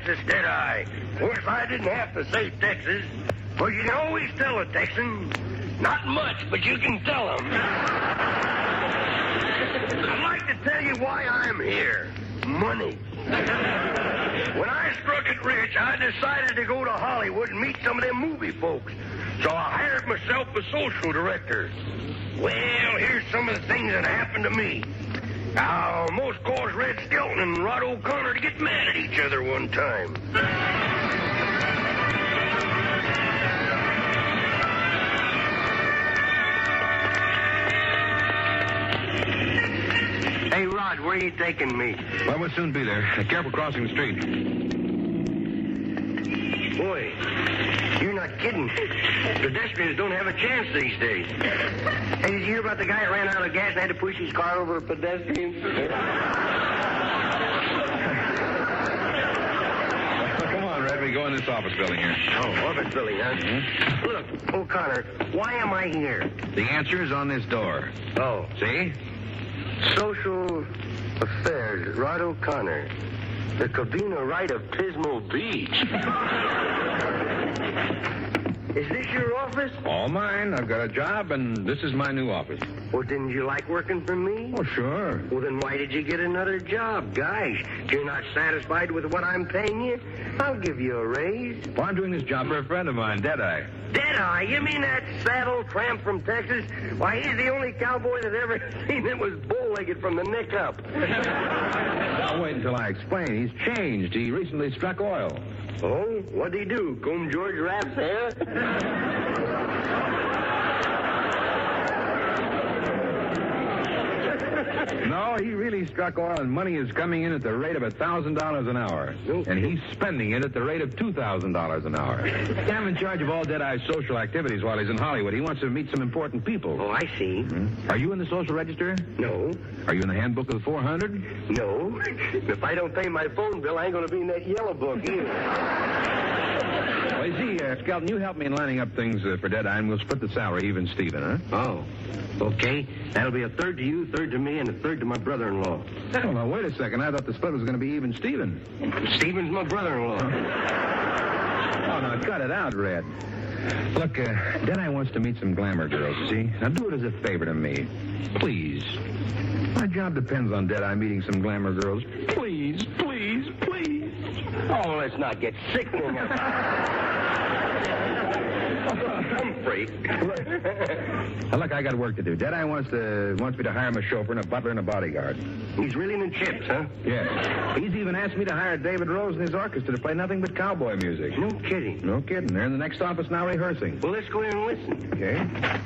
Texas, did I? Of course, I didn't have to say Texas, but you can always tell a Texan. Not much, but you can tell them. I'd like to tell you why I'm here. Money. When I struck it rich, I decided to go to Hollywood and meet some of them movie folks. So I hired myself a social director. Well, here's some of the things that happened to me. I almost caused Red Skelton and Rod O'Connor to get mad at each other one time. Hey, Rod, where are you taking me? Well, we'll soon be there. Careful crossing the street. Boy, you're not kidding. Pedestrians don't have a chance these days. Hey, did you hear about the guy that ran out of gas and had to push his car over a pedestrian? Come on, Red. We go in this office building here. Oh, office building, huh? Mm-hmm. Look, O'Connor, why am I here? The answer is on this door. Oh. See? Social Affairs, Rod O'Connor. The Cabina Right of Pismo Beach. Is this your office? All mine. I've got a job, and this is my new office. Well, didn't you like working for me? Oh, sure. Well, then why did you get another job? Gosh, if you're not satisfied with what I'm paying you, I'll give you a raise. Well, I'm doing this job for a friend of mine, Deadeye. Deadeye? You mean that saddle tramp from Texas? Why, he's the only cowboy that ever seen that was bow-legged from the neck up. I'll wait until I explain. He's changed. He recently struck oil. Oh? What'd he do? Comb George Rapp's hair? No, he really struck oil, and money is coming in at the rate of $1,000 an hour. Okay. And he's spending it at the rate of $2,000 an hour. I'm in charge of all Deadeye's social activities while he's in Hollywood. He wants to meet some important people. Oh, I see. Mm-hmm. Are you in the social register? No. Are you in the handbook of the 400? No. If I don't pay my phone bill, I ain't going to be in that yellow book either. Well, you see, Skelton, you help me in lining up things for Deadeye, and we'll split the salary even Steven, huh? Oh. Okay. That'll be a third to you, third to me, and a third to my brother-in-law. Oh, now, wait a second. I thought the split was going to be even Steven. Steven's my brother-in-law. Oh, now, cut it out, Red. Look, Deadeye wants to meet some glamour girls, you see? Now, do it as a favor to me. Please. My job depends on Deadeye meeting some glamour girls. Please, please, please. Oh, let's not get sickening. Humphrey. Look, I got work to do. Deadeye wants me to hire him a chauffeur and a butler and a bodyguard. He's reeling in chips, huh? Yes. He's even asked me to hire David Rose and his orchestra to play nothing but cowboy music. No kidding. No kidding. They're in the next office now rehearsing. Well, let's go in and listen. Okay.